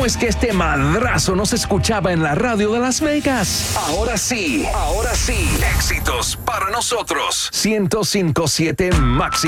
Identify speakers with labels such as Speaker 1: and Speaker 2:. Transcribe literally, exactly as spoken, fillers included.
Speaker 1: es que este madrazo no se escuchaba en la radio de Las Vegas? Ahora sí, ahora sí. Éxitos para nosotros. ciento cinco punto siete Máxima.